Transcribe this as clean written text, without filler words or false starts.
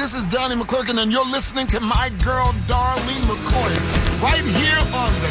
this is Donnie McClurkin, and you're listening to my girl, Darlene McCoy, right here on the